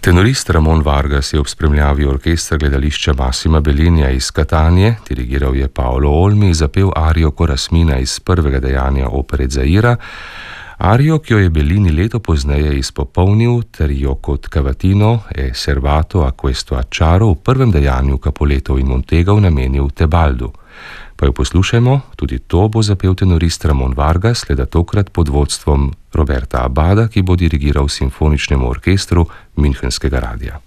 Tenorist Ramon Vargas je ob spremljavi orkestra gledališča Massima Bellinija iz Catanie, dirigiral je Paolo Olmi, zapel arijo Korasmina iz prvega dejanja opere Zaira, arijo, ki jo je Bellini leto pozneje izpopolnil, ter jo kot Cavatino e servato a questo acciaro v prvem dejanju Capuletov in Montegov namenil Tebaldu. Pa jo poslušajmo, tudi to bo zapel tenorist Ramon Vargas, leda tokrat pod vodstvom Roberta Abada, ki bo dirigiral simfoničnemu orkestru Münchenskega radia.